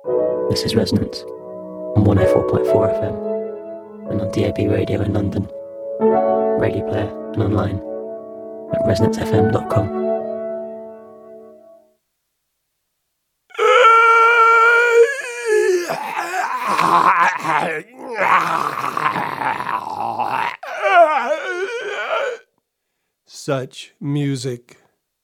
This is Resonance on 104.4 FM and on DAB radio in London, radio player and online at resonancefm.com. Such music.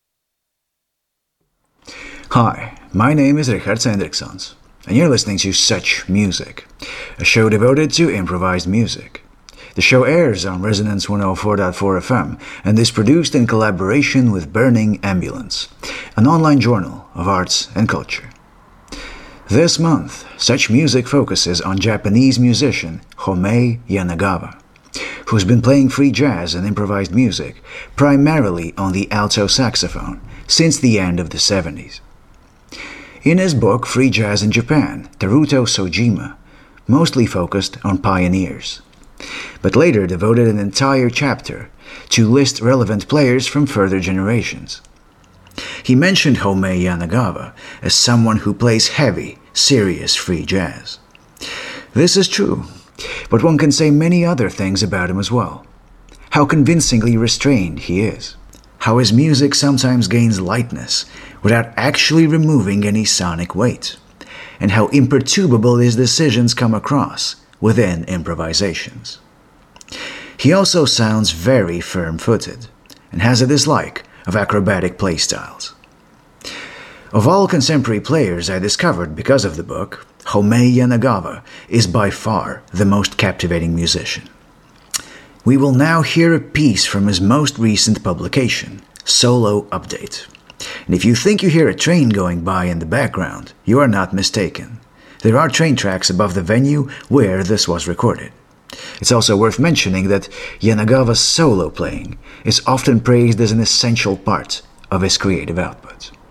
Hi, my name is Richard Hendriksons, and you're listening to Such Music, a show devoted to improvised music. The show airs on Resonance 104.4 FM and is produced in collaboration with Burning Ambulance, an online journal of arts and culture. This month, Such Music focuses on Japanese musician Homei Yanagawa, who's been playing free jazz and improvised music primarily on the alto saxophone since the end of the 70s. In his book Free Jazz in Japan, Teruto Sojima mostly focused on pioneers, but later devoted an entire chapter to list relevant players from further generations. He mentioned Homei Yanagawa as someone who plays heavy, serious free jazz. This is true, but one can say many other things about him as well. How convincingly restrained he is. How his music sometimes gains lightness without actually removing any sonic weight. And how imperturbable his decisions come across within improvisations. He also sounds very firm-footed and has a dislike of acrobatic playstyles. Of all contemporary players I discovered because of the book, Homei Yanagawa is by far the most captivating musician. We will now hear a piece from his most recent publication, Solo Update. And if you think you hear a train going by in the background, you are not mistaken. There are train tracks above the venue where this was recorded. It's also worth mentioning that Yanagawa's solo playing is often praised as an essential part of his creative output.